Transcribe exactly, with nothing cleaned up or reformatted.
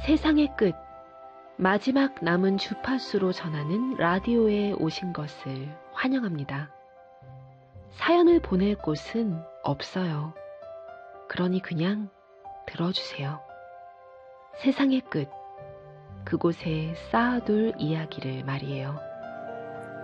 세상의 끝, 마지막 남은 주파수로 전하는 라디오에 오신 것을 환영합니다. 사연을 보낼 곳은 없어요. 그러니 그냥 들어주세요. 세상의 끝, 그곳에 쌓아둘 이야기를 말이에요.